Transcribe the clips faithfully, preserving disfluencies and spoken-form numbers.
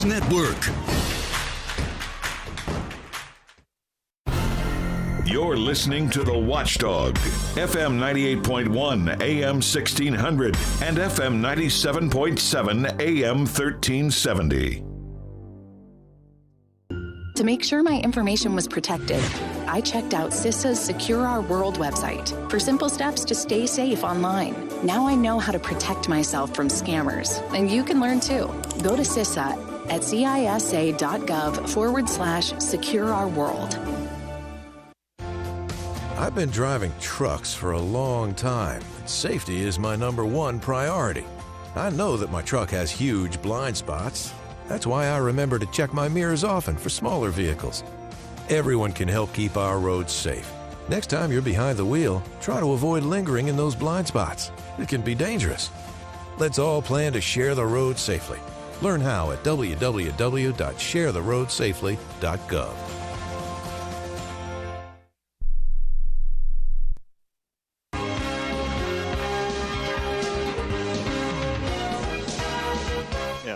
Network. You're listening to The Watchdog, F M ninety-eight point one, A M sixteen hundred, and F M ninety-seven point seven, A M thirteen seventy. To make sure my information was protected, I checked out CISA's Secure Our World website for simple steps to stay safe online. Now I know how to protect myself from scammers, and you can learn too. Go to CISA at cisa.gov forward slash secure our world. I've been driving trucks for a long time, and safety is my number one priority. I know that my truck has huge blind spots. That's why I remember to check my mirrors often for smaller vehicles. Everyone can help keep our roads safe. Next time you're behind the wheel, try to avoid lingering in those blind spots. It can be dangerous. Let's all plan to share the road safely. Learn how at w w w dot share the road safely dot gov. Yeah.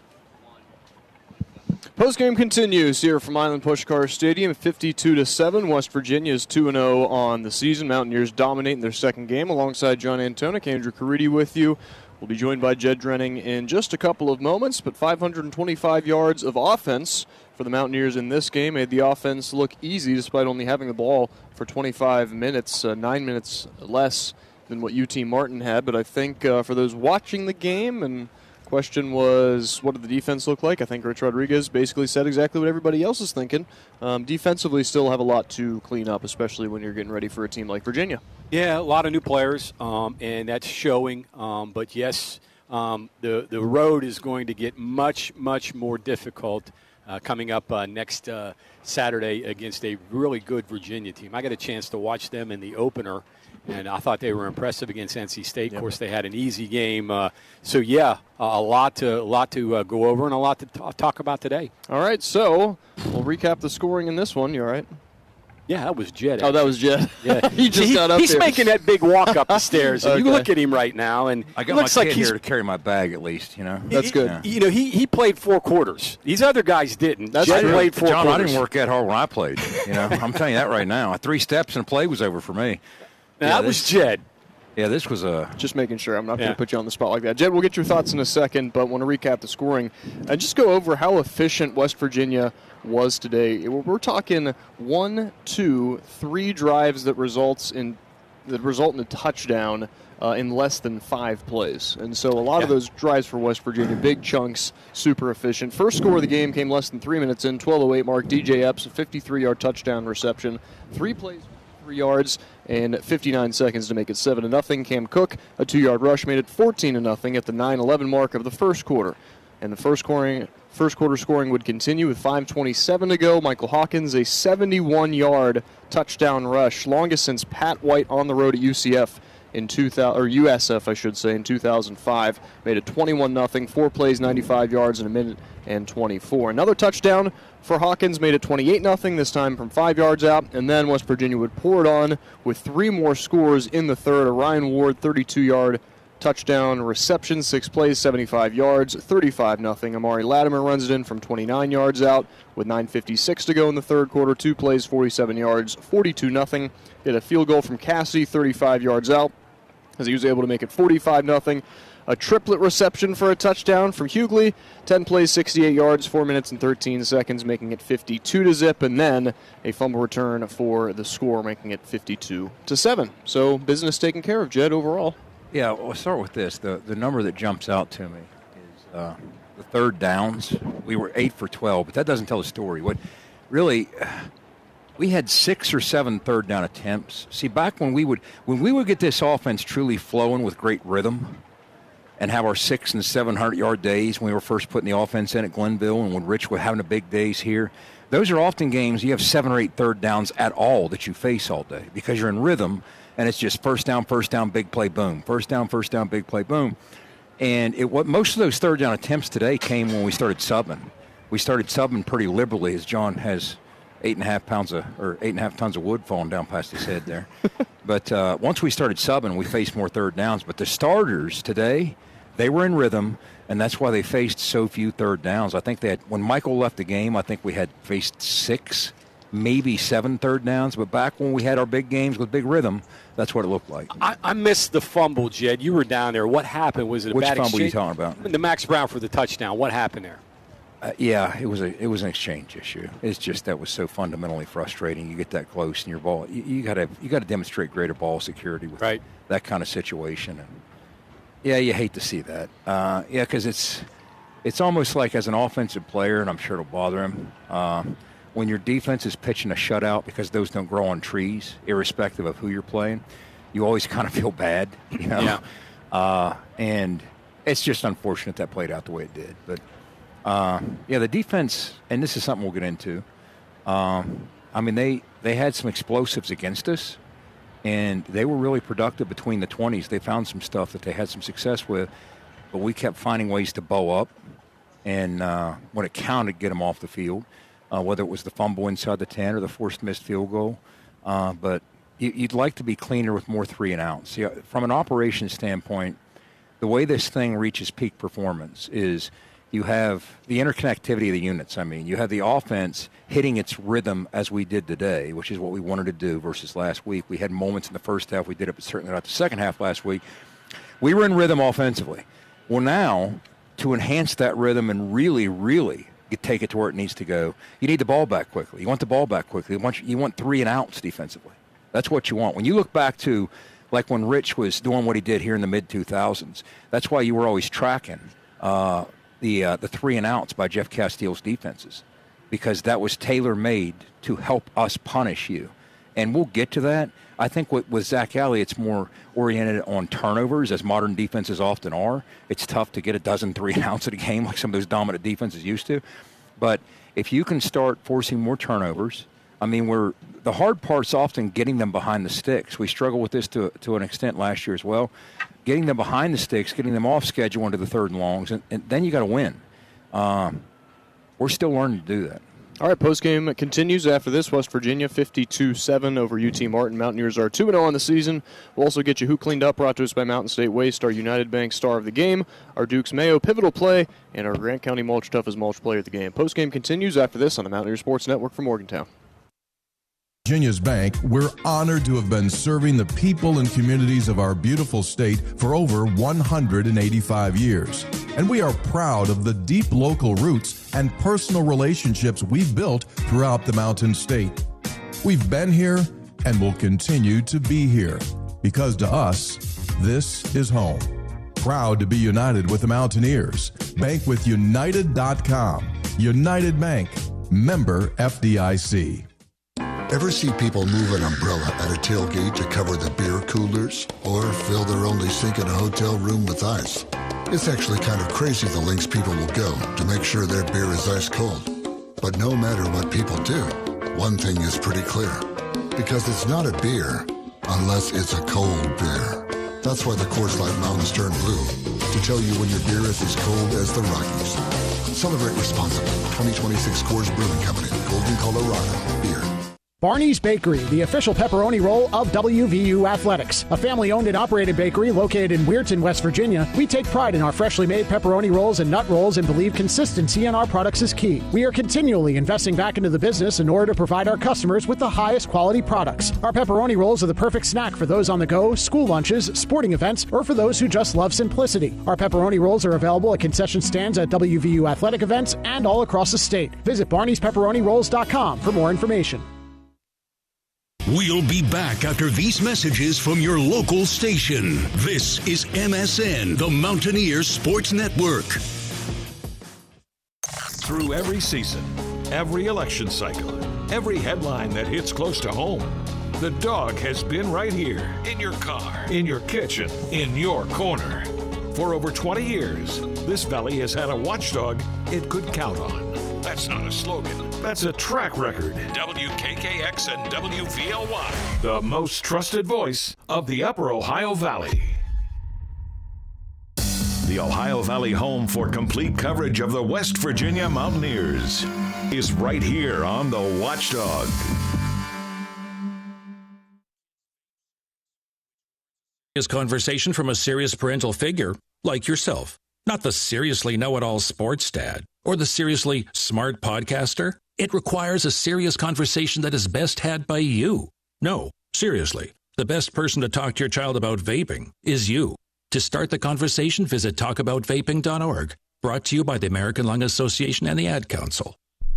Postgame continues here from Island Pushcar Stadium, fifty-two to seven. West Virginia is two and oh on the season. Mountaineers dominating their second game. Alongside John Antonik, Andrew Caridi with you. We'll be joined by Jed Drenning in just a couple of moments, but five hundred twenty-five yards of offense for the Mountaineers in this game made the offense look easy despite only having the ball for twenty-five minutes, uh, nine minutes less than what U T Martin had. But I think uh, for those watching the game, and question was, what did the defense look like? I think Rich Rodriguez basically said exactly what everybody else is thinking. Um, defensively, still have a lot to clean up, especially when you're getting ready for a team like Virginia. Yeah, a lot of new players, um, and that's showing. Um, but, yes, um, the, the road is going to get much, much more difficult uh, coming up uh, next uh, Saturday against a really good Virginia team. I got a chance to watch them in the opener, and I thought they were impressive against N C State. Of Yep. course, they had an easy game. Uh, so, yeah, a lot to, a lot to uh, go over and a lot to t- talk about today. All right, so we'll recap the scoring in this one. You all right? Yeah, that was Jed. Oh, that was Jed. Yeah, he just he, got up He's there. making that big walk up the stairs. And Okay. You look at him right now, and I it got my looks kid like he's here to carry my bag at least, you know. That's good. Yeah. You know, he, he played four quarters. These other guys didn't. That's Jed true. played four John, quarters. I didn't work that hard when I played. You know, I'm telling you that right now. Three steps and play was over for me. Now, Yeah, that was this- Jed. Yeah, this was a. Just making sure. I'm not going Yeah. to put you on the spot like that. Jed, we'll get your thoughts in a second, but want to recap the scoring. And just go over how efficient West Virginia was today. We're we're talking one, two, three drives that results in that result in a touchdown uh, in less than five plays. And so a lot of Yeah. those drives for West Virginia, big chunks, super efficient. First score of the game came less than three minutes in, twelve oh eight mark. D J Epps, a fifty-three-yard touchdown reception. Three plays, three yards, and fifty-nine seconds to make it seven to nothing. Cam Cook, a two-yard rush, made it fourteen to nothing at the nine eleven mark of the first quarter. And the first scoring, first quarter scoring would continue with five twenty-seven to go. Michael Hawkins, a seventy-one-yard touchdown rush, longest since Pat White on the road at U C F in two thousand, or U S F, I should say, in two thousand five. Made it twenty-one nothing, four plays, ninety-five yards in a minute and twenty-four. Another touchdown for Hawkins made it twenty-eight nothing, this time from five yards out, and then West Virginia would pour it on with three more scores in the third. A Ryan Ward thirty-two-yard touchdown reception, six plays, seventy-five yards, thirty-five nothing. Amari Latimer runs it in from twenty-nine yards out with nine fifty-six to go in the third quarter. Two plays, forty-seven yards, forty-two nothing. Hit a field goal from Cassidy, thirty-five yards out, as he was able to make it forty-five nothing. A triplet reception for a touchdown from Hughley, ten plays, sixty-eight yards, four minutes and thirteen seconds, making it fifty-two to zip, and then a fumble return for the score, making it fifty-two to seven. So business taken care of, Jed, overall. Yeah, we'll start with this. The the number that jumps out to me is uh, the third downs. We were eight for twelve, but that doesn't tell the story. What really, we had six or seven third down attempts. See, back when we would when we would get this offense truly flowing with great rhythm, and have our six and seven hundred yard days when we were first putting the offense in at Glenville, and when Rich was having the big days here, those are often games you have seven or eight third downs at all that you face all day because you're in rhythm. And it's just first down, first down, big play, boom. First down, first down, big play, boom. And it what most of those third down attempts today came when we started subbing. We started subbing pretty liberally, as John has eight and a half pounds of or eight and a half tons of wood falling down past his head there. But uh, once we started subbing, we faced more third downs. But the starters today, they were in rhythm, and that's why they faced so few third downs. I think they had, when Michael left the game, I think we had faced six, maybe seven third downs. But back when we had our big games with big rhythm, that's what it looked like. I, I missed the fumble, Jed. You were down there. What happened? Was it a Which bad fumble exchange? are you talking about? The Max Brown for the touchdown. What happened there? Uh, yeah, it was a it was an exchange issue. It's just that was so fundamentally frustrating. You get that close, and your ball, you, you got to you got to demonstrate greater ball security with right. that kind of situation. And yeah, you hate to see that. Uh, yeah, because it's it's almost like as an offensive player, and I'm sure it'll bother him. Uh, when your defense is pitching a shutout because those don't grow on trees, irrespective of who you're playing, you always kind of feel bad, you know. Yeah. Uh, and it's just unfortunate that played out the way it did, but. Uh, yeah, the defense, and this is something we'll get into. Um, I mean, they, they had some explosives against us, and they were really productive between the twenties. They found some stuff that they had some success with, but we kept finding ways to bow up, and uh, when it counted, get them off the field, uh, whether it was the fumble inside the ten or the forced missed field goal. Uh, but you, you'd like to be cleaner with more three and outs. See, from an operations standpoint, the way this thing reaches peak performance is – you have the interconnectivity of the units. I mean, you have the offense hitting its rhythm as we did today, which is what we wanted to do versus last week. We had moments in the first half we did it, but certainly not the second half last week. We were in rhythm offensively. Well, now, to enhance that rhythm and really, really get, take it to where it needs to go, you need the ball back quickly. You want the ball back quickly. You want, you want three and outs defensively. That's what you want. When you look back to, like when Rich was doing what he did here in the mid two thousands, that's why you were always tracking uh, the uh, the three and outs by Jeff Castile's defenses, because that was tailor-made to help us punish you. And we'll get to that. I think with, with Zach Alley, it's more oriented on turnovers, as modern defenses often are. It's tough to get a dozen three and outs at a game like some of those dominant defenses used to. But if you can start forcing more turnovers, I mean, we're the hard part's often getting them behind the sticks. We struggled with this to to an extent last year as well. Getting them behind the sticks, getting them off schedule into the third and longs, and, and then you got to win. Um, we're still learning to do that. All right, postgame continues after this. West Virginia fifty-two seven over U T Martin. Mountaineers are two and oh on the season. We'll also get you Who Cleaned Up, brought to us by Mountain State Waste, our United Bank star of the game, our Dukes Mayo pivotal play, and our Grant County Mulch Toughest Mulch player of the game. Postgame continues after this on the Mountaineer Sports Network from Morgantown. Virginia's Bank, we're honored to have been serving the people and communities of our beautiful state for over one hundred eighty-five years. And we are proud of the deep local roots and personal relationships we've built throughout the Mountain State. We've been here and will continue to be here because to us, this is home. Proud to be united with the Mountaineers. Bank with United dot com. United Bank. Member F D I C. Ever see people move an umbrella at a tailgate to cover the beer coolers or fill their only sink in a hotel room with ice? It's actually kind of crazy the lengths people will go to make sure their beer is ice cold. But no matter what people do, one thing is pretty clear. Because it's not a beer unless it's a cold beer. That's why the Coors Light Mountains turn blue, to tell you when your beer is as cold as the Rockies. Celebrate responsibly. twenty twenty-six Coors Brewing Company, Golden, Colorado. Beer. Barney's Bakery, the official pepperoni roll of W V U Athletics. A family-owned and operated bakery located in Weirton, West Virginia. We take pride in our freshly made pepperoni rolls and nut rolls and believe consistency in our products is key. We are continually investing back into the business in order to provide our customers with the highest quality products. Our pepperoni rolls are the perfect snack for those on the go, school lunches, sporting events, or for those who just love simplicity. Our pepperoni rolls are available at concession stands at W V U athletic events and all across the state. Visit barneys pepperoni rolls dot com for more information. We'll be back after these messages from your local station. This is M S N, the Mountaineers Sports Network. Through every season, every election cycle, every headline that hits close to home, the dog has been right here, in your car, in your kitchen, in your corner. For over twenty years, this valley has had a watchdog it could count on. That's not a slogan. That's a track record. W K K X and W V L Y, the most trusted voice of the Upper Ohio Valley. The Ohio Valley home for complete coverage of the West Virginia Mountaineers is right here on the Watchdog. Conversation from a serious parental figure. Like yourself. Not the seriously know-it-all sports dad or the seriously smart podcaster. It requires a serious conversation that is best had by you. No, seriously. The best person to talk to your child about vaping is you. To start the conversation, visit talk about vaping dot org. Brought to you by the American Lung Association and the Ad Council.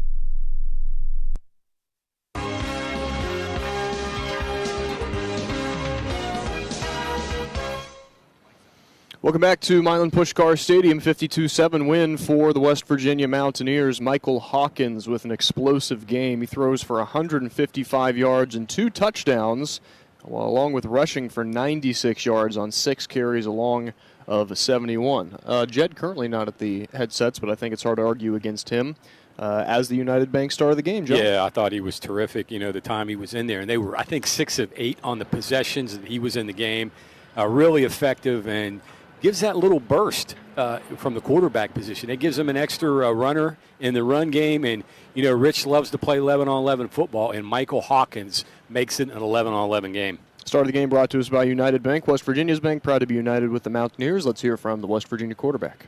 Welcome back to Milan Puskar Stadium. fifty-two seven win for the West Virginia Mountaineers. Michael Hawkins with an explosive game. He throws for one hundred fifty-five yards and two touchdowns, well, along with rushing for ninety-six yards on six carries along of seventy-one. Uh, Jed currently not at the headsets, but I think it's hard to argue against him uh, as the United Bank star of the game, Joe. Yeah, I thought he was terrific, you know, the time he was in there. And they were, I think, six of eight on the possessions that he was in the game. Uh, really effective and gives that little burst uh, from the quarterback position. It gives him an extra uh, runner in the run game. And, you know, Rich loves to play eleven on eleven football, and Michael Hawkins makes it an eleven on eleven game. Start of the game brought to us by United Bank. West Virginia's bank, proud to be united with the Mountaineers. Let's hear from the West Virginia quarterback.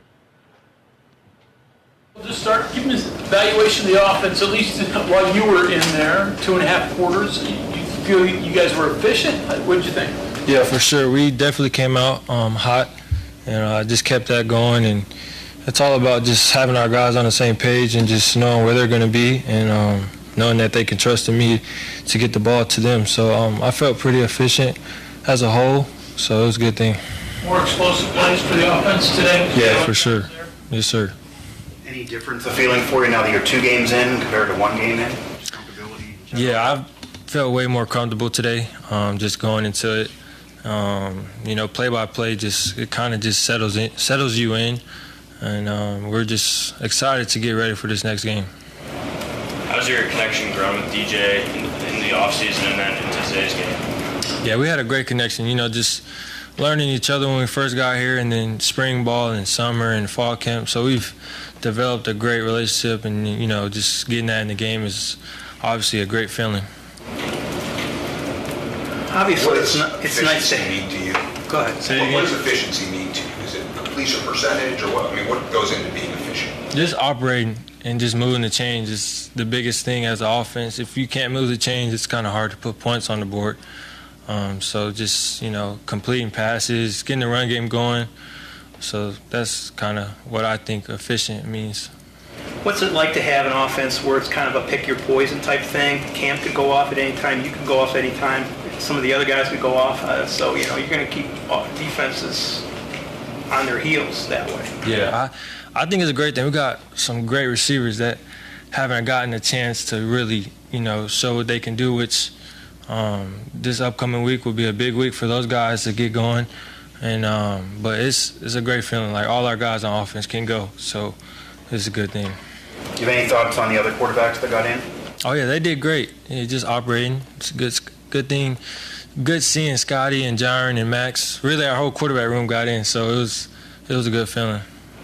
We'll just start giving us evaluation of the offense, at least while you were in there, two and a half quarters. You feel you guys were efficient? What did you think? Yeah, for sure. We definitely came out um, hot. You know, I just kept that going, and it's all about just having our guys on the same page and just knowing where they're going to be and um, knowing that they can trust in me to get the ball to them. So um, I felt pretty efficient as a whole, so it was a good thing. More explosive plays for the offense today? Yeah, for sure. Yes, sir. Any difference of feeling for you now that you're two games in compared to one game in? Yeah, I felt way more comfortable today, um, just going into it. Um, you know, play by play, just it kind of just settles in, settles you in, and um, we're just excited to get ready for this next game. How's your connection grown with D J in, in the offseason and then into today's game? Yeah, we had a great connection. You know, just learning each other when we first got here, and then spring ball and summer and fall camp. So we've developed a great relationship, and you know, just getting that in the game is obviously a great feeling. Obviously, what it's, not, it's nice to mean to you. Go ahead. Say what, what does efficiency mean to you? Is it completion percentage, or what? I mean, what goes into being efficient? Just operating and just moving the chains is the biggest thing as an offense. If you can't move the chains, it's kind of hard to put points on the board. Um, so just, you know, completing passes, getting the run game going. So that's kind of what I think efficient means. What's it like to have an offense where it's kind of a pick your poison type thing? Cam could go off at any time. You can go off at any time. Some of the other guys could go off. Uh, so, you know, you're going to keep defenses on their heels that way. Yeah, I, I think it's a great thing. We got some great receivers that haven't gotten a chance to really, you know, show what they can do, which um, this upcoming week will be a big week for those guys to get going. And um, but it's it's a great feeling. Like, all our guys on offense can go. So it's a good thing. Do you have any thoughts on the other quarterbacks that got in? Oh, yeah, they did great. Yeah, just operating. It's a good, good thing. Good seeing Scotty and Jaron and Max. Really, our whole quarterback room got in, so it was it was a good feeling.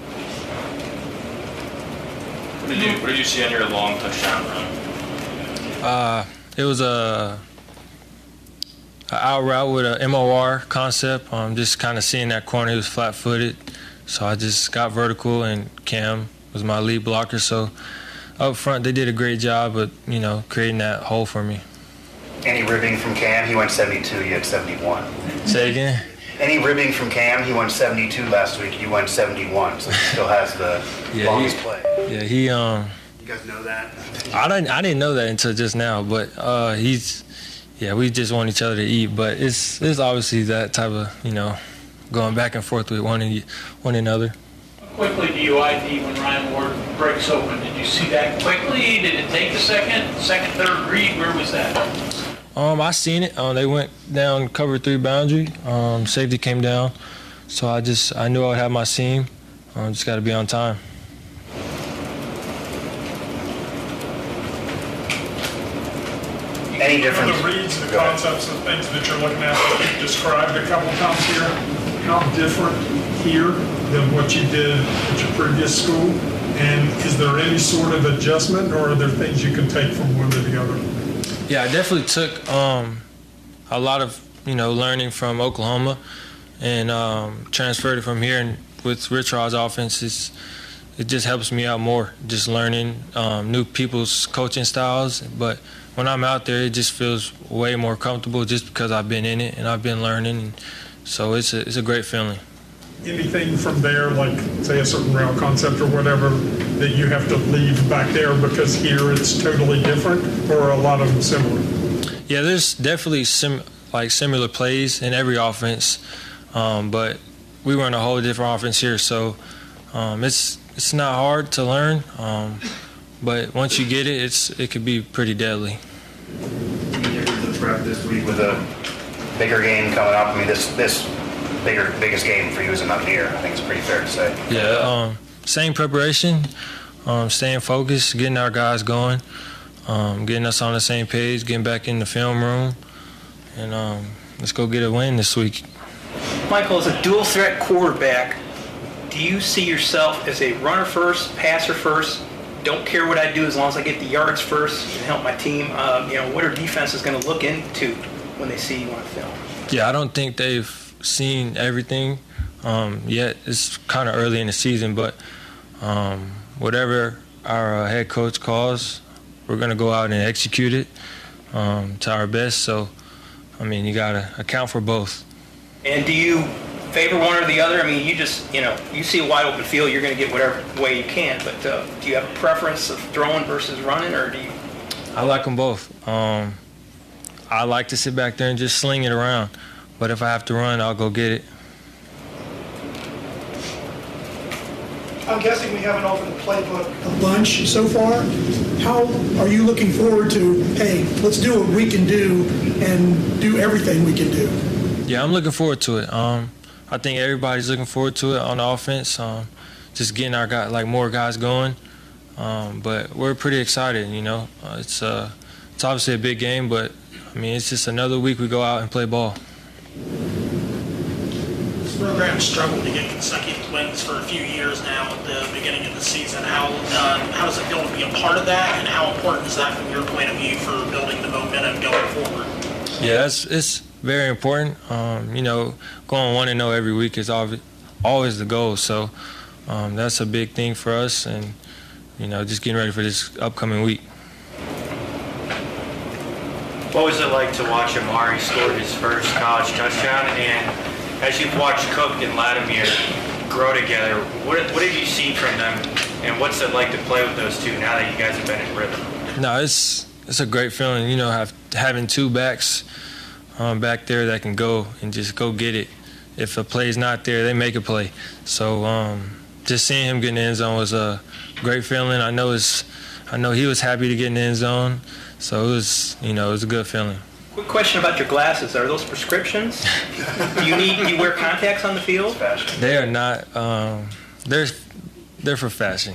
What did you What did you see on your long touchdown run? Uh, it was a, a out route with a M O R concept. Um, just kind of seeing that corner. He was flat-footed, so I just got vertical, and Cam was my lead blocker. So up front, they did a great job of, you know, creating that hole for me. Any ribbing from Cam? He went seventy-two, you had seventy-one. Say again? Any ribbing from Cam? He went seventy-two last week, you went seventy-one, so he still has the yeah, longest he, play. Yeah, he... um. You guys know that? I didn't, I didn't know that until just now, but uh, he's... Yeah, we just want each other to eat, but it's it's obviously that type of, you know, going back and forth with one, one another. Quickly do you I D when Ryan Ward breaks open? Did you see that quickly? Did it take a second? Second, third read? Where was that? Um, I seen it. Um, they went down cover three boundary. Um, safety came down, so I just I knew I would have my seam. Um, just got to be on time. Any difference? The reads, the concepts, the things that you're looking at that you described a couple times here, how different here than what you did at your previous school? And is there any sort of adjustment, or are there things you can take from one to the other? Yeah, I definitely took um, a lot of, you know, learning from Oklahoma and um, transferred it from here. And with Rich Rod's offense, it's, it just helps me out more, just learning um, new people's coaching styles. But when I'm out there, it just feels way more comfortable just because I've been in it and I've been learning. And so it's a, it's a great feeling. Anything from there, like say a certain route concept or whatever, that you have to leave back there because here it's totally different, or are a lot of them similar? Yeah, there's definitely sim- like similar plays in every offense, um, but we run a whole different offense here, so um, it's it's not hard to learn, um, but once you get it, it's it could be pretty deadly. The prep this week with a bigger game coming up. I mean, this this. Bigger, biggest game for you as a Mountaineer, I think it's pretty fair to say. Yeah, um, same preparation, um, staying focused, getting our guys going, um, getting us on the same page, getting back in the film room, and um, let's go get a win this week. Michael, as a dual threat quarterback, do you see yourself as a runner first, passer first? Don't care what I do as long as I get the yards first and help my team. Um, you know, what are defenses going to look into when they see you on film? Yeah, I don't think they've seen everything um, yet. It's kind of early in the season, but um, whatever our uh, head coach calls, we're going to go out and execute it um, to our best. So, I mean, you got to account for both. And do you favor one or the other? I mean, you just, you know, you see a wide open field, you're going to get whatever way you can, but uh, do you have a preference of throwing versus running, or do you? I like them both. Um, I like to sit back there and just sling it around. But if I have to run, I'll go get it. I'm guessing we haven't offered the playbook a bunch so far. How are you looking forward to, hey, let's do what we can do and do everything we can do? Yeah, I'm looking forward to it. Um, I think everybody's looking forward to it on the offense, um, just getting our guy, like more guys going. Um, but we're pretty excited, you know. Uh, it's, uh, it's obviously a big game, but, I mean, it's just another week we go out and play ball. This program struggled to get consecutive wins for a few years now at the beginning of the season. How um, how does it feel to be a part of that, and how important is that from your point of view for building the momentum going forward? Yeah, it's, it's very important. Um, you know, going one and oh every week is always the goal. So um, that's a big thing for us, and, you know, just getting ready for this upcoming week. What was it like to watch Amari score his first college touchdown? And as you've watched Cook and Latimer grow together, what, what have you seen from them? And what's it like to play with those two now that you guys have been in rhythm? No, it's it's a great feeling, you know, have, having two backs um, back there that can go and just go get it. If a play's not there, they make a play. So um, just seeing him get in the end zone was a great feeling. I know it's, I know he was happy to get in the end zone. So it was, you know, it was a good feeling. Quick question about your glasses. Are those prescriptions? do you need? Do you wear contacts on the field? They are not. Um, they're they're for fashion.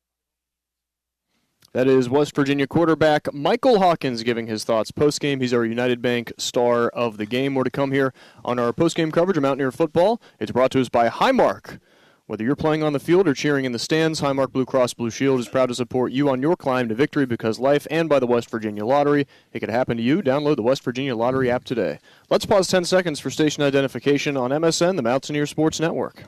That is West Virginia quarterback Michael Hawkins giving his thoughts post-game. He's our United Bank star of the game. More to come here on our post-game coverage of Mountaineer football. It's brought to us by Highmark. Whether you're playing on the field or cheering in the stands, Highmark Blue Cross Blue Shield is proud to support you on your climb to victory because life, and by the West Virginia Lottery. It could happen to you. Download the West Virginia Lottery app today. Let's pause ten seconds for station identification on M S N, the Mountaineer Sports Network.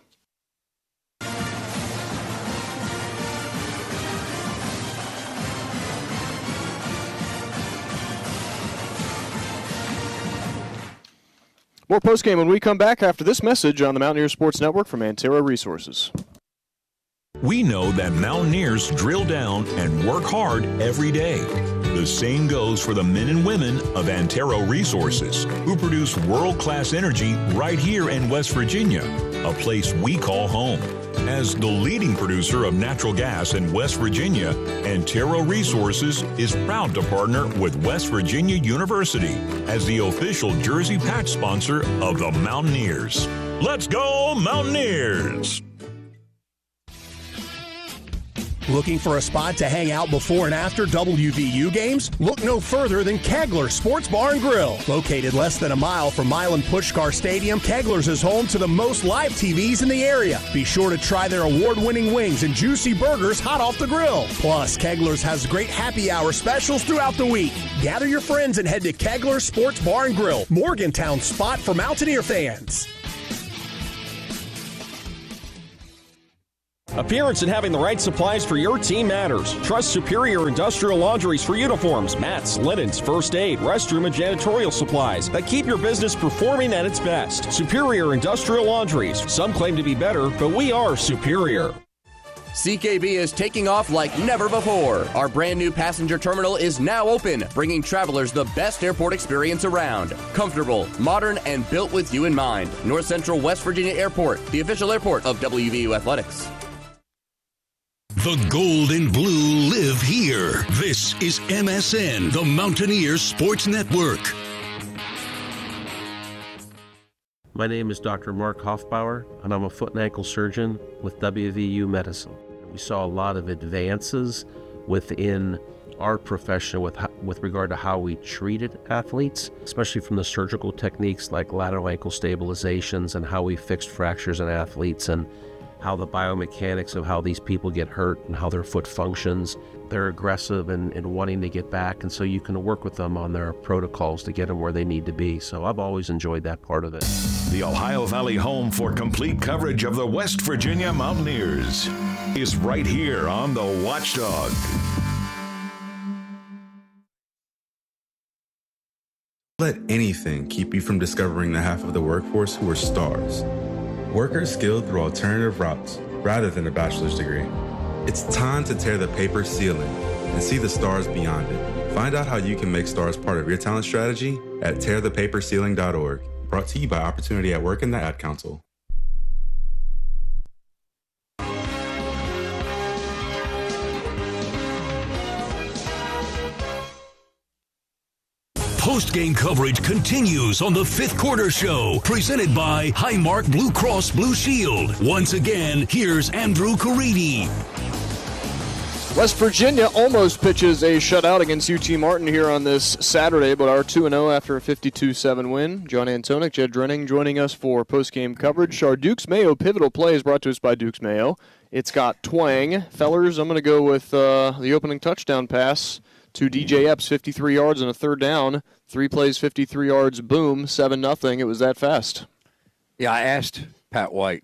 More postgame when we come back after this message on the Mountaineer Sports Network from Antero Resources. We know that Mountaineers drill down and work hard every day. The same goes for the men and women of Antero Resources, who produce world-class energy right here in West Virginia, a place we call home. As the leading producer of natural gas in West Virginia, Antero Resources is proud to partner with West Virginia University as the official jersey patch sponsor of the Mountaineers. Let's go, Mountaineers! Looking for a spot to hang out before and after W V U games? Look no further than Kegler Sports Bar and Grill. Located less than a mile from Milan Pushkar Stadium, Kegler's is home to the most live T Vs in the area. Be sure to try their award-winning wings and juicy burgers hot off the grill. Plus, Kegler's has great happy hour specials throughout the week. Gather your friends and head to Kegler Sports Bar and Grill, Morgantown's spot for Mountaineer fans. Appearance and having the right supplies for your team matters. Trust Superior Industrial Laundries for uniforms, mats, linens, first aid, restroom, and janitorial supplies that keep your business performing at its best. Superior Industrial Laundries. Some claim to be better, but we are superior. C K B is taking off like never before. Our brand new passenger terminal is now open, bringing travelers the best airport experience around. Comfortable, modern, and built with you in mind. North Central West Virginia Airport, the official airport of W V U Athletics. The gold and blue live here. This is M S N, the Mountaineers Sports Network. My name is Doctor Mark Hoffbauer, and I'm a foot and ankle surgeon with W V U Medicine. We saw a lot of advances within our profession with with regard to how we treated athletes, especially from the surgical techniques like lateral ankle stabilizations and how we fixed fractures in athletes and how the biomechanics of how these people get hurt and how their foot functions. They're aggressive and, and wanting to get back, and so you can work with them on their protocols to get them where they need to be. So I've always enjoyed that part of it. The Ohio Valley home for complete coverage of the West Virginia Mountaineers is right here on the Watchdog. Let anything keep you from discovering the half of the workforce who are stars. Workers skilled through alternative routes rather than a bachelor's degree. It's time to tear the paper ceiling and see the stars beyond it. Find out how you can make stars part of your talent strategy at tear the paper ceiling dot org. Brought to you by Opportunity at Work and the Ad Council. Post-game coverage continues on the Fifth Quarter Show, presented by Highmark Blue Cross Blue Shield. Once again, here's Andrew Caridi. West Virginia almost pitches a shutout against U T Martin here on this Saturday, but are two and oh after a fifty-two seven win. John Antonik, Jed Drenning joining us for post-game coverage. Our Dukes Mayo pivotal play is brought to us by Dukes Mayo. It's got twang. Fellers, I'm going to go with uh, the opening touchdown pass to D J Epps, fifty-three yards and a third down. Three plays, fifty-three yards, boom, seven nothing. It was that fast. Yeah, I asked Pat White.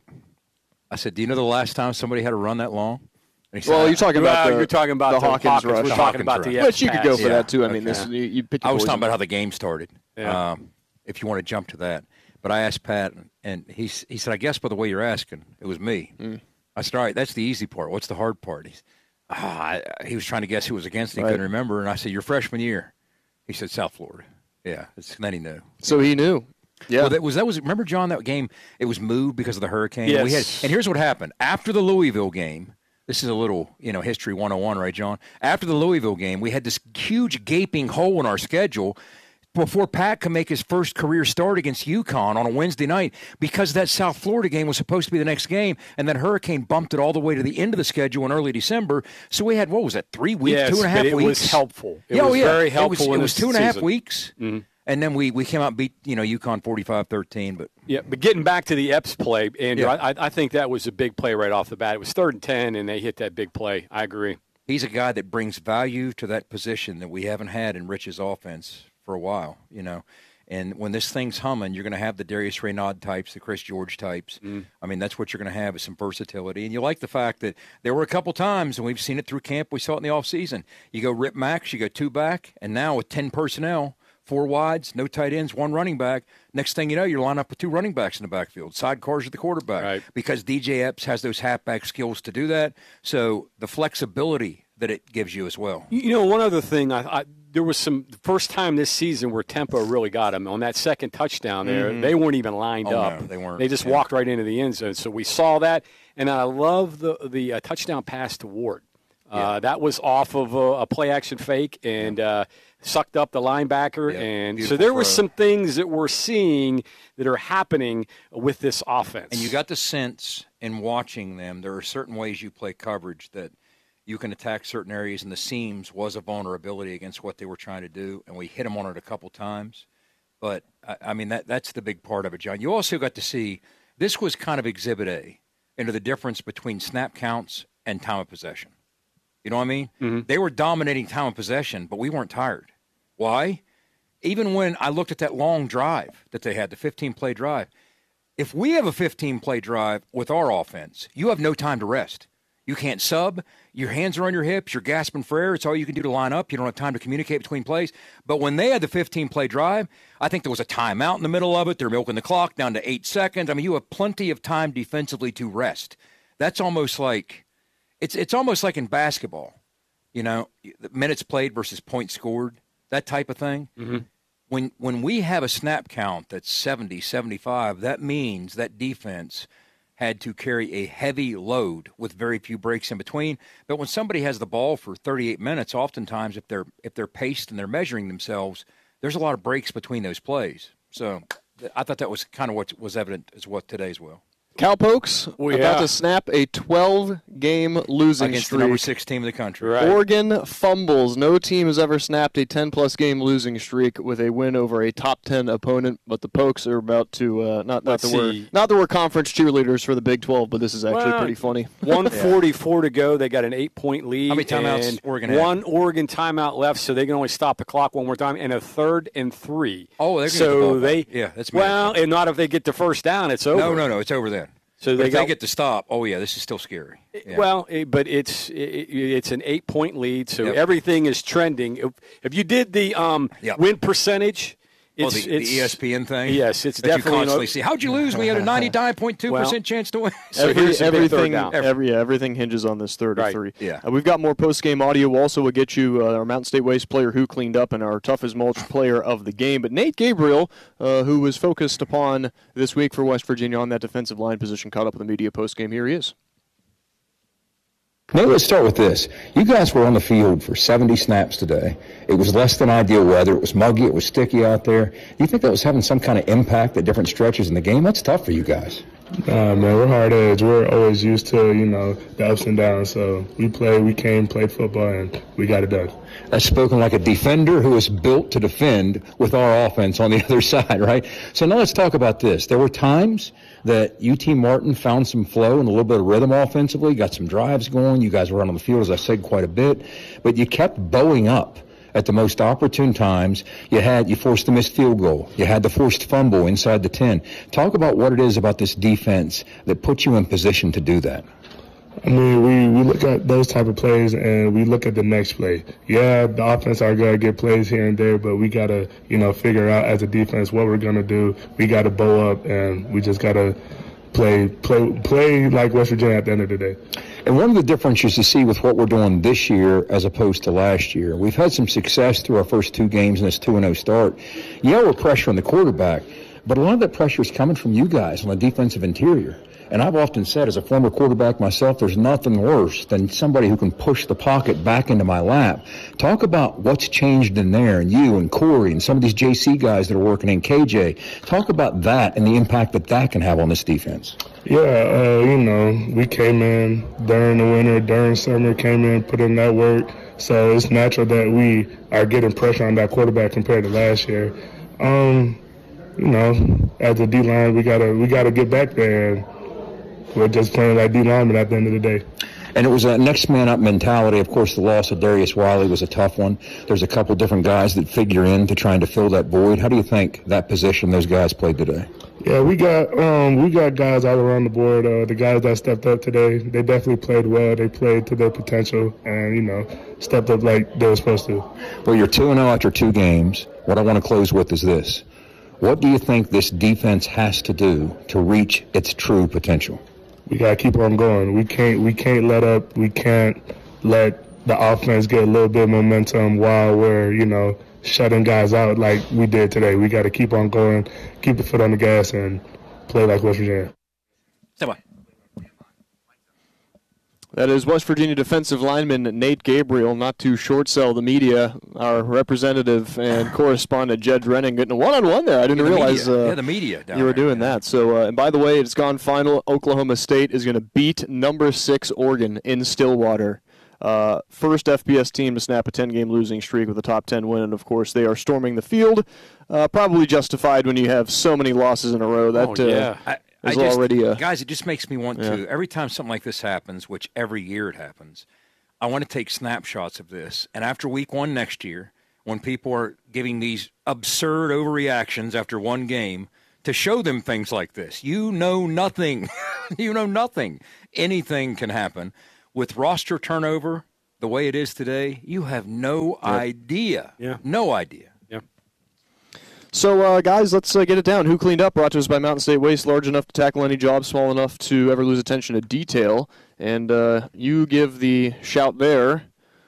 I said, do you know the last time somebody had to run that long? And he said, Well, you're talking about Well, the, you're talking about the the Hawkins, Hawkins. rush. We're talking about the But you could go for Yeah, that, too. I mean, okay. this you, you pick I your was talking poison. about how the game started, Yeah. um, if you want to jump to that. But I asked Pat, and he, s- he said, I guess by the way you're asking, it was me. Mm. I said, all right, that's the easy part. What's the hard part? He's, ah, I, he was trying to guess who was against him. He Right. couldn't remember. And I said, your freshman year. He said, South Florida. Yeah, it's, then he knew. So he knew. Yeah. Well, that was that was. Remember, John, that game? It was moved because of the hurricane. Yes. We had, and here's what happened after the Louisville game. This is a little, you know, history one oh one, right, John? After the Louisville game, we had this huge gaping hole in our schedule before Pat could make his first career start against UConn on a Wednesday night because that South Florida game was supposed to be the next game, and that hurricane bumped it all the way to the end of the schedule in early December. So we had, what was that, three weeks, Yes, two and a half but it weeks? was helpful. It yeah, was oh, yeah. very It helpful was, in it was this two and a half season. weeks. Mm-hmm. And then we, we came out and beat, you know, UConn forty-five thirteen. But Yeah, but getting back to the Epps play, Andrew, Yeah. I, I think that was a big play right off the bat. It was third and ten, and they hit that big play. I agree. he's a guy that brings value to that position that we haven't had in Rich's offense for a while, you know. And when this thing's humming, you're going to have the Darius Raynaud types, the Chris George types. Mm. I mean, that's what you're going to have is some versatility. And you like the fact that there were a couple times, and we've seen it through camp, we saw it in the offseason. You go rip max, you go two back, and now with ten personnel, four wides, no tight ends, one running back. Next thing you know, you're lined up with two running backs in the backfield. Sidecars at the quarterback. Right. Because D J Epps has those halfback skills to do that. So the flexibility that it gives you as well. You know, one other thing, I, I there was some the first time this season where tempo really got him on that second touchdown there. Mm-hmm. They weren't even lined oh, up. No, they weren't. They just yeah. walked right into the end zone. So we saw that, and I love the the uh, touchdown pass to Ward. Uh, yeah. That was off of a, a play action fake and uh, sucked up the linebacker. Yeah. And Beautiful so there were some things that we're seeing that are happening with this offense. And you got the sense in watching them, there are certain ways you play coverage that you can attack certain areas, and the seams was a vulnerability against what they were trying to do, and we hit them on it a couple times. But, I, I mean, that that's the big part of it, John. You also got to see this was kind of Exhibit A into the difference between snap counts and time of possession. You know what I mean? Mm-hmm. They were dominating time of possession, but we weren't tired. Why? Even when I looked at that long drive that they had, the fifteen-play drive, if we have a fifteen-play drive with our offense, you have no time to rest. You can't sub. Your hands are on your hips. You're gasping for air. It's all you can do to line up. You don't have time to communicate between plays. But when they had the fifteen-play drive, I think there was a timeout in the middle of it. They're milking the clock down to eight seconds. I mean, you have plenty of time defensively to rest. That's almost like it's it's almost like in basketball, you know, minutes played versus points scored, that type of thing. Mm-hmm. When when we have a snap count that's seventy, seventy-five, that means that defense had to carry a heavy load with very few breaks in between. But when somebody has the ball for thirty-eight minutes, oftentimes if they're if they're paced and they're measuring themselves, there's a lot of breaks between those plays. So I thought that was kind of what was evident as well today as well. Cowpokes Well, about yeah. to snap a twelve-game losing Against streak. the number six team in the country. Right. Oregon fumbles. No team has ever snapped a ten-plus game losing streak with a win over a top ten opponent. But the Pokes are about to uh, not not Let's that we're see. not that we're conference cheerleaders for the Big twelve, but this is actually Well, pretty funny. one forty-four to go. They got an eight-point lead. How many timeouts and Oregon had? One Oregon timeout left, so they can only stop the clock one more time, and a third and three. Oh, they're going to so get the ball they back. Yeah, that's well, and not if they get the first down. It's over. No, no, no, it's over then. So But they if got they get to stop, oh, yeah, this is still scary. Yeah. Well, it, but it's it, it's an eight-point lead, so Yep. everything is trending. If, if you did the um, Yep. win percentage, Oh, it's, the, it's the E S P N thing? Yes, it's that you definitely constantly an, see. How'd you lose? We had a ninety-nine point two percent Well, chance to win. So Every, here's the big third everything, down. every, yeah, everything hinges on this third Right. or three. Yeah. Uh, we've got more post-game audio. Also, we'll get you uh, our Mountain State Waste player who cleaned up and our tough as mulch player of the game. But Nate Gabriel, uh, who was focused upon this week for West Virginia on that defensive line position, caught up with the media post-game. Here he is. Maybe let's start with this. You guys were on the field for seventy snaps today. It was less than ideal weather. It was muggy. It was sticky out there. Do you think that was having some kind of impact at different stretches in the game? That's tough for you guys. Nah, man, we're hard edge. We're always used to, you know, the ups and downs. So we played, we came, played football, and we got it done. That's spoken like a defender who is built to defend with our offense on the other side, right? So now let's talk about this. There were times that U T Martin found some flow and a little bit of rhythm offensively, got some drives going. You guys were out on the field, as I said, quite a bit. But you kept bowing up at the most opportune times. You had, you forced the missed field goal. You had the forced fumble inside the ten. Talk about what it is about this defense that puts you in position to do that. I mean, we, we look at those type of plays and we look at the next play. Yeah, the offense are going to get plays here and there, but we got to, you know, figure out as a defense what we're going to do. We got to bow up and we just got to play, play, play like West Virginia at the end of the day. And one of the differences to see with what we're doing this year as opposed to last year, we've had some success through our first two games in this two and oh start. Yeah, we're pressuring the quarterback, but a lot of that pressure is coming from you guys on the defensive interior. And I've often said, as a former quarterback myself, there's nothing worse than somebody who can push the pocket back into my lap. Talk about what's changed in there, and you and Corey and some of these J C guys that are working in K J. Talk about that and the impact that that can have on this defense. Yeah, uh, you know, we came in during the winter, during summer, came in, put in that work. So it's natural that we are getting pressure on that quarterback compared to last year. Um, you know, as a D-line, we gotta we gotta get back there. And we're just playing like D linemen at the end of the day. And it was a next man up mentality. Of course, the loss of Darius Wiley was a tough one. There's a couple different guys that figure in to trying to fill that void. How do you think that position those guys played today? Yeah, we got um, we got guys all around the board. Uh, the guys that stepped up today, they definitely played well. They played to their potential and, you know, stepped up like they were supposed to. Well, you're two and oh after two games. What I want to close with is this. What do you think this defense has to do to reach its true potential? We gotta keep on going. We can't we can't let up. We can't let the offense get a little bit of momentum while we're, you know, shutting guys out like we did today. We got to keep on going, keep the foot on the gas, and play like West Virginia. That is West Virginia defensive lineman Nate Gabriel, not to short sell the media. Our representative and correspondent Jed Renning getting a one-on-one there. I didn't Yeah, the realize media. uh, Yeah, the media down you were there, doing that. So, uh, and by the way, it's gone final. Oklahoma State is going to beat number six Oregon in Stillwater. Uh, first F B S team to snap a ten-game losing streak with a top ten win, and of course they are storming the field. Uh, probably justified when you have so many losses in a row. That Oh, yeah. uh, I, I is just, already a guys, it just makes me want Yeah. to, every time something like this happens, which every year it happens, I want to take snapshots of this. And after week one next year, when people are giving these absurd overreactions after one game, to show them things like this. You know nothing. You know nothing. Anything can happen. with roster turnover the way it is today, you have no Yep. idea. Yeah. No idea. So, uh, guys, let's uh, get it down. Who Cleaned Up? Brought to us by Mountain State Waste, large enough to tackle any job, small enough to ever lose attention to detail. And uh, you give the shout there,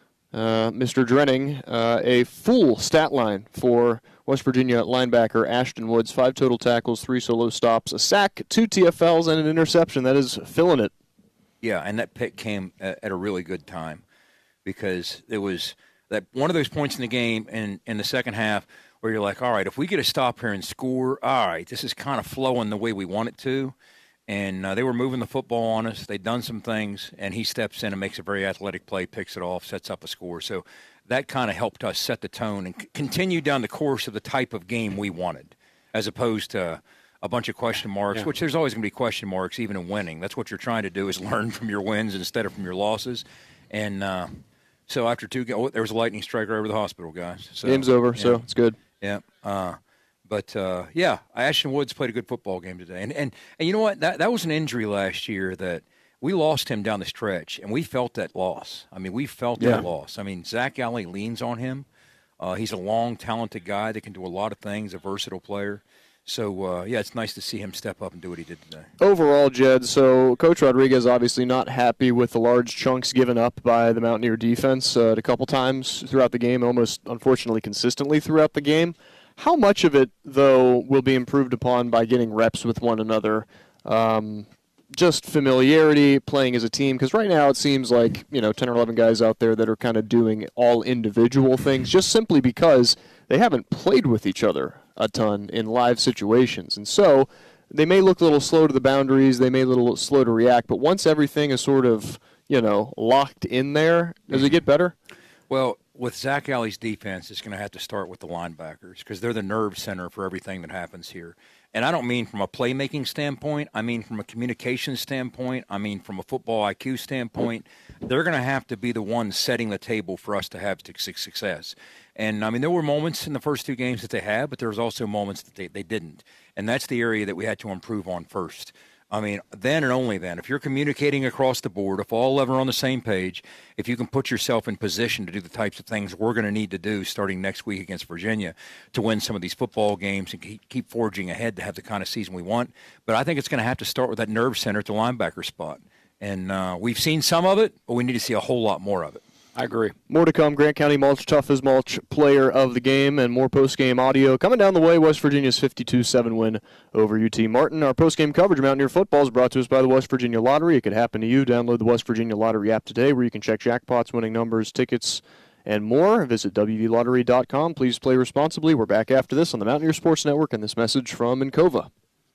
uh, Mister Drenning, uh, a full stat line for West Virginia linebacker Ashton Woods. Five total tackles, three solo stops, a sack, two T F Ls, and an interception. That is filling it. Yeah, and that pick came at at a really good time because it was that one of those points in the game in, in the second half where you're like, all right, if we get a stop here and score, all right, this is kind of flowing the way we want it to. And uh, they were moving the football on us. They'd done some things, and he steps in and makes a very athletic play, picks it off, sets up a score. So that kind of helped us set the tone and c- continue down the course of the type of game we wanted, as opposed to a bunch of question marks, Yeah. which there's always going to be question marks even in winning. That's what you're trying to do is learn from your wins instead of from your losses. And uh, so after two games, oh, there was a lightning strike right over the hospital, guys. So, Game's over, yeah. so it's good. Yeah. Uh, but, uh, yeah, Ashton Woods played a good football game today. And, and, and you know what? That, that was an injury last year that we lost him down the stretch, and we felt that loss. I mean, we felt Yeah. that loss. I mean, Zach Alley leans on him. Uh, he's a long, talented guy that can do a lot of things, a versatile player. So, uh, yeah, it's nice to see him step up and do what he did today. Overall, Jed, so Coach Rodriguez obviously not happy with the large chunks given up by the Mountaineer defense uh, a couple times throughout the game, almost unfortunately consistently throughout the game. How much of it, though, will be improved upon by getting reps with one another? Um, just familiarity, playing as a team, because right now it seems like, you know, ten or eleven guys out there that are kind of doing all individual things just simply because they haven't played with each other a ton in live situations. And so they may look a little slow to the boundaries, they may look a little slow to react, but once everything is sort of, you know, locked in there, does it get better? Well, with Zach Alley's defense, it's going to have to start with the linebackers because they're the nerve center for everything that happens here. And I don't mean from a playmaking standpoint. I mean from a communication standpoint. I mean from a football I Q standpoint. They're going to have to be the ones setting the table for us to have success. And, I mean, there were moments in the first two games that they had, but there was also moments that they, they didn't. And that's the area that we had to improve on first. I mean, then and only then. If you're communicating across the board, if all eleven are on the same page, if you can put yourself in position to do the types of things we're going to need to do starting next week against Virginia to win some of these football games and keep, keep forging ahead to have the kind of season we want. But I think it's going to have to start with that nerve center at the linebacker spot. And uh, we've seen some of it, but we need to see a whole lot more of it. I agree. More to come. Grant County Mulch, Tough as Mulch, player of the game, and more post-game audio coming down the way. West Virginia's fifty-two seven win over U T Martin. Our post-game coverage of Mountaineer football is brought to us by the West Virginia Lottery. It could happen to you. Download the West Virginia Lottery app today where you can check jackpots, winning numbers, tickets, and more. Visit W V lottery dot com. Please play responsibly. We're back after this on the Mountaineer Sports Network and this message from Encova.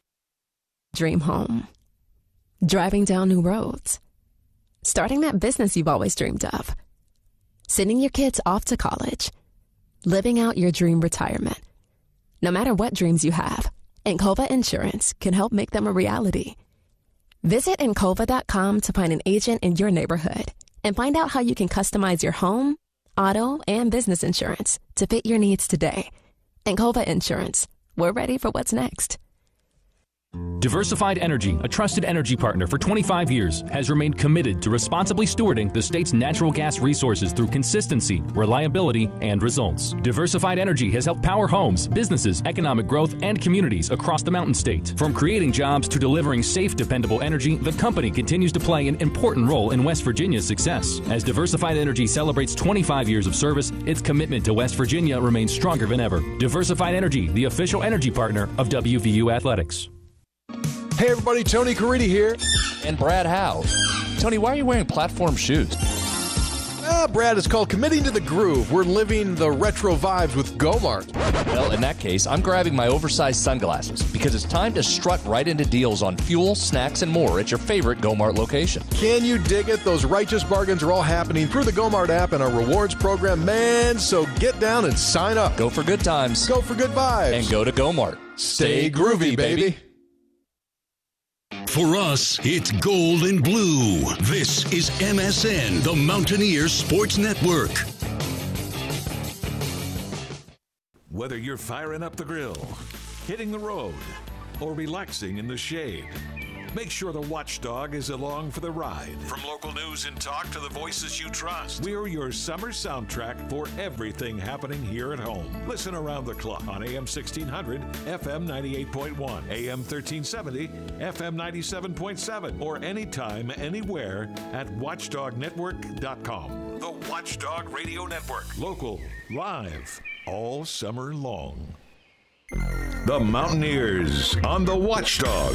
Dream home. Driving down new roads. Starting that business you've always dreamed of. Sending your kids off to college. Living out your dream retirement. No matter what dreams you have, Encova Insurance can help make them a reality. Visit Encova dot com to find an agent in your neighborhood and find out how you can customize your home, auto, and business insurance to fit your needs today. Encova Insurance. We're ready for what's next. Diversified Energy, a trusted energy partner for twenty-five years, has remained committed to responsibly stewarding the state's natural gas resources through consistency, reliability, and results. Diversified Energy has helped power homes, businesses, economic growth, and communities across the Mountain State. From creating jobs to delivering safe, dependable energy, the company continues to play an important role in West Virginia's success. As Diversified Energy celebrates twenty-five years of service, its commitment to West Virginia remains stronger than ever. Diversified Energy, the official energy partner of W V U Athletics. Hey everybody, Tony Caridi here. And Brad Howe. Tony, why are you wearing platform shoes? Ah, Brad, it's called committing to the groove. We're living the retro vibes with Gomart. Well, in that case, I'm grabbing my oversized sunglasses because it's time to strut right into deals on fuel, snacks, and more at your favorite Gomart location. Can you dig it? Those righteous bargains are all happening through the Gomart app and our rewards program, man. So get down and sign up. Go for good times. Go for good vibes. And go to Gomart. Stay groovy, baby. For us, it's gold and blue. This is M S N, the Mountaineer Sports Network. Whether you're firing up the grill, hitting the road, or relaxing in the shade, Make sure the Watchdog is along for the ride. From local news and talk to the voices you trust, we're your summer soundtrack for everything happening here at home. Listen around the clock on A M sixteen hundred, F M ninety-eight point one, A M thirteen seventy, F M ninety-seven point seven, or anytime, anywhere at watchdog network dot com. The Watchdog Radio Network. Local, live, all summer long. The Mountaineers on the Watchdog.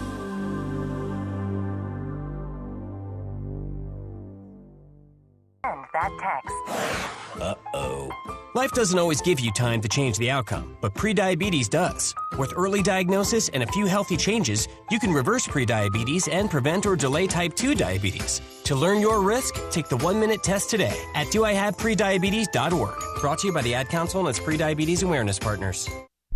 Send that text. Uh-oh. Life doesn't always give you time to change the outcome, but prediabetes does. With early diagnosis and a few healthy changes, you can reverse prediabetes and prevent or delay type two diabetes. To learn your risk, take the one-minute test today at do I have prediabetes dot org. Brought to you by the Ad Council and its prediabetes awareness partners.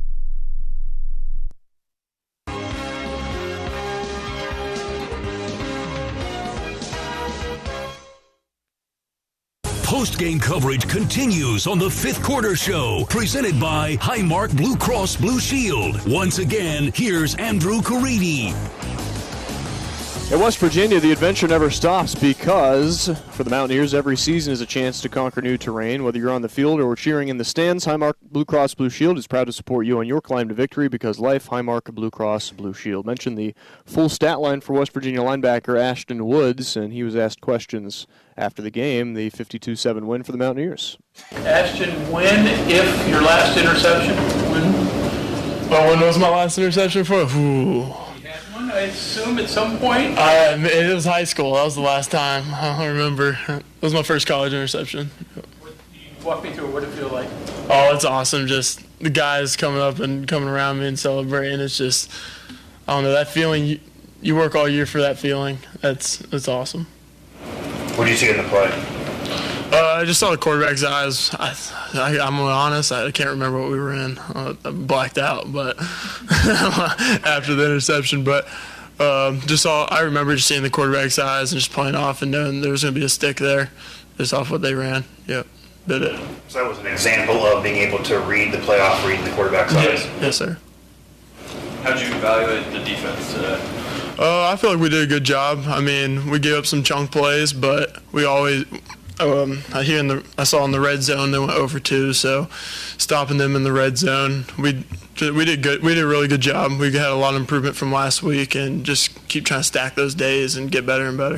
Post-game coverage continues on the Fifth Quarter Show, presented by Highmark Blue Cross Blue Shield. Once again, here's Andrew Caridi. At West Virginia, the adventure never stops because for the Mountaineers, every season is a chance to conquer new terrain. Whether you're on the field or cheering in the stands, Highmark Blue Cross Blue Shield is proud to support you on your climb to victory because life, Highmark Blue Cross Blue Shield. Mention the full stat line for West Virginia linebacker Ashton Woods, and he was asked questions after the game, the fifty-two seven win for the Mountaineers. Ashton, when, if your last interception, when? Well, when was my last interception for? Ooh. I assume at some point? Uh, it was high school. That was the last time. I don't remember. It was my first college interception. Walk me through it. What did it feel like? Oh, it's awesome. Just the guys coming up and coming around me and celebrating. It's just, I don't know, that feeling, you, you work all year for that feeling. That's, that's awesome. What did you see in the play? Uh, I just saw the quarterback's eyes. I, I, I'm honest, I can't remember what we were in. Uh, I blacked out, but after the interception. But um, just saw. I remember just seeing the quarterback's eyes and just playing off and knowing there was going to be a stick there, just off what they ran. Yep, did it. So that was an example of being able to read the playoff, read the quarterback's eyes. Yes, yes, sir. How did you evaluate the defense today? Uh, I feel like we did a good job. I mean, we gave up some chunk plays, but we always. Um, I hear in the I saw in the red zone they went over two, so stopping them in the red zone, we we did good. We did a really good job. We had a lot of improvement from last week, and just keep trying to stack those days and get better and better.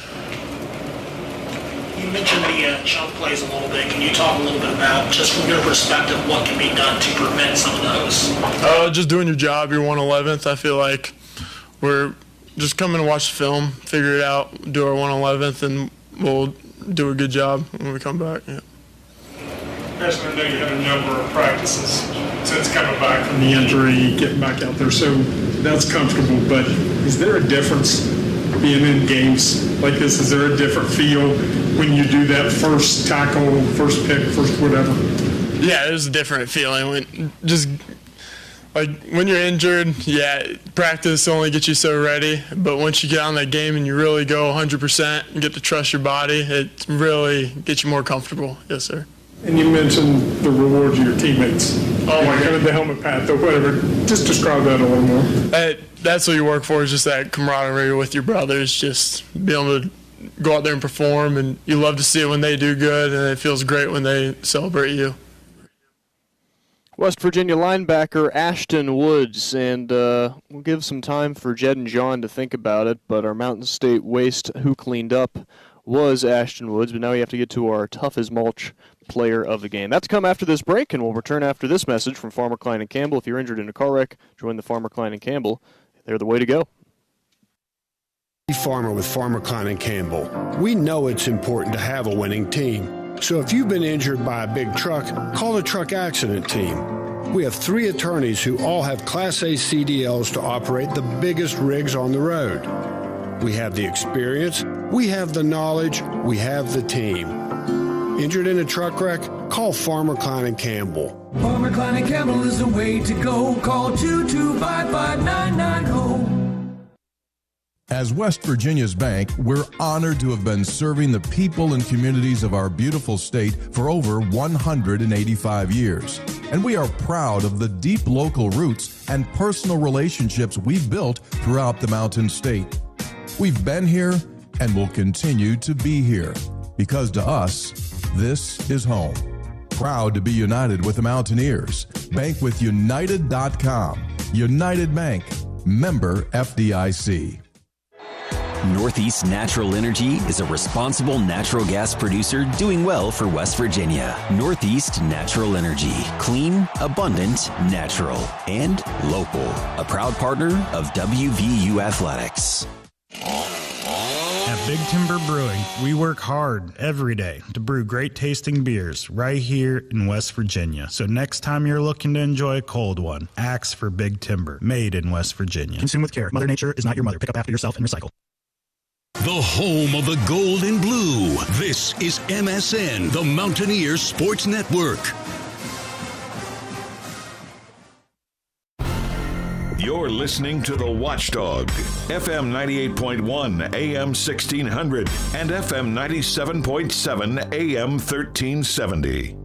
You mentioned the uh, chunk plays a little bit. Can you talk a little bit about, just from your perspective, what can be done to prevent some of those? Uh, just doing your job. You're one eleventh. I feel like we're just coming to watch the film, figure it out, do our one eleventh, and we'll do a good job when we come back. Yeah. Ashton, I know you had a number of practices since coming back from the injury, getting back out there, so that's comfortable. But is there a difference being in games like this? Is there a different feel when you do that first tackle, first pick, first whatever? Yeah, there's a different feeling when just. Like, when you're injured, yeah, practice only gets you so ready. But once you get on that game and you really go one hundred percent and get to trust your body, it really gets you more comfortable. Yes, sir. And you mentioned the rewards of your teammates. Oh, my God. The helmet pat or whatever. Just describe that a little more. That, that's what you work for, is just that camaraderie with your brothers, just being able to go out there and perform. And you love to see it when they do good, and it feels great when they celebrate you. West Virginia linebacker Ashton Woods, and uh, we'll give some time for Jed and John to think about it, but our Mountain State waste who cleaned up was Ashton Woods, but now we have to get to our tough as mulch player of the game. That's come after this break, and we'll return after this message from Farmer Klein and Campbell. If you're injured in a car wreck, join the Farmer Klein and Campbell. They're the way to go. Farmer with Farmer Klein and Campbell. We know it's important to have a winning team. So if you've been injured by a big truck, call the truck accident team. We have three attorneys who all have Class A C D Ls to operate the biggest rigs on the road. We have the experience, we have the knowledge, we have the team. Injured in a truck wreck? Call Farmer Klein and Campbell. Farmer Klein and Campbell is the way to go. Call two two five five nine nine zero. As West Virginia's bank, we're honored to have been serving the people and communities of our beautiful state for over one hundred eighty-five years. and we are proud of the deep local roots and personal relationships we've built throughout the Mountain State. We've been here and will continue to be here because to us, this is home. Proud to be united with the Mountaineers. Bank with United dot com. United Bank. Member F D I C. Northeast Natural Energy is a responsible natural gas producer doing well for West Virginia. Northeast Natural Energy. Clean, abundant, natural, and local. A proud partner of W V U Athletics. At Big Timber Brewing, we work hard every day to brew great tasting beers right here in West Virginia. So next time you're looking to enjoy a cold one, ask for Big Timber, made in West Virginia. Consume with care. Mother Nature is not your mother. Pick up after yourself and recycle. The home of the gold and blue. This is M S N, the Mountaineers Sports Network. You're listening to The Watchdog, F M ninety-eight point one, A M sixteen hundred, and F M ninety-seven point seven, A M thirteen seventy.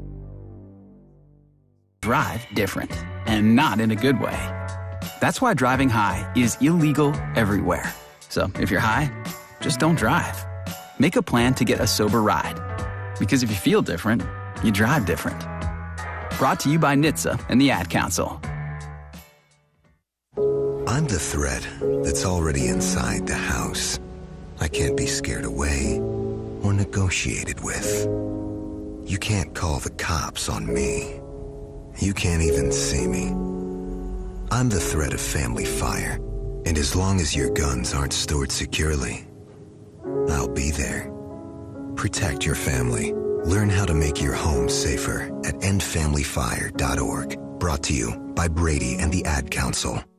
Drive different, and not in a good way. That's why driving high is illegal everywhere. So if you're high, just don't drive. Make a plan to get a sober ride. Because if you feel different, you drive different. Brought to you by N H T S A and the Ad Council. I'm the threat that's already inside the house. I can't be scared away or negotiated with. You can't call the cops on me. You can't even see me. I'm the threat of family fire, and as long as your guns aren't stored securely, I'll be there. Protect your family. Learn how to make your home safer at end family fire dot org. Brought to you by Brady and the Ad Council.